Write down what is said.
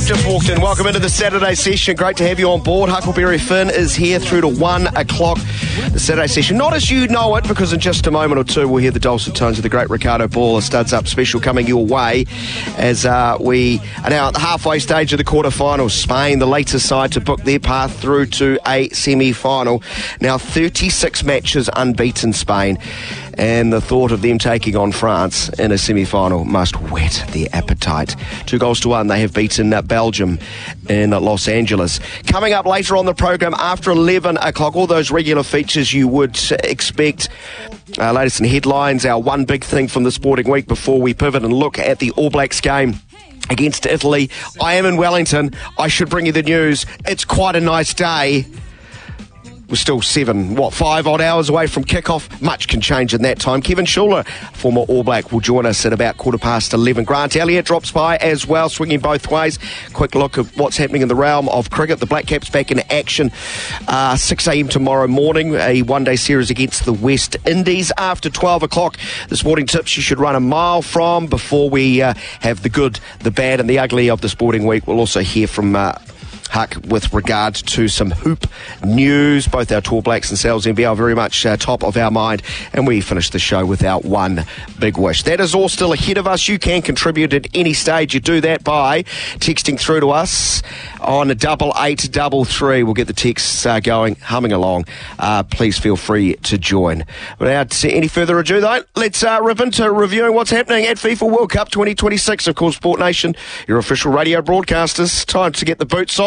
I've just walked in. Welcome into the Saturday session. Great to have you on board. Huckleberry Finn is here through to 1 o'clock. The Saturday session, not as you know it, because in just a moment or two we'll hear the dulcet tones of the great Ricardo Ball, a Studs Up special coming your way as we are now at the halfway stage of the quarterfinals. Spain, the latest side to book their path through to a semi-final. Now 36 matches unbeaten, Spain. And the thought of them taking on France in a semi-final must whet their appetite. 2-1, they have beaten Belgium in Los Angeles. Coming up later on the program after 11 o'clock, all those regular features you would expect. Latest in headlines, our one big thing from the sporting week before we pivot and look at the All Blacks game against Italy. I am in Wellington. I should bring you the news. It's quite a nice day. We're still 5 odd hours away from kickoff. Much can change in that time. Kevin Schuler, former All Black, will join us at about 11:15. Grant Elliott drops by as well, swinging both ways. Quick look at what's happening in the realm of cricket. The Black Caps back in action 6 a.m. tomorrow morning. A one-day series against the West Indies. After 12 o'clock, the sporting tips you should run a mile from. Before we have the good, the bad and the ugly of the sporting week, we'll also hear from Huck with regards to some hoop news. Both our Tall Blacks and Sal's NBL very much top of our mind, and we finish the show with our one big wish. That is all still ahead of us. You can contribute at any stage. You do that by texting through to us on 8833. We'll get the texts going, humming along. Please feel free to join. Without any further ado though, let's rip into reviewing what's happening at FIFA World Cup 2026. Of course, Sport Nation, your official radio broadcasters. Time to get the boots on.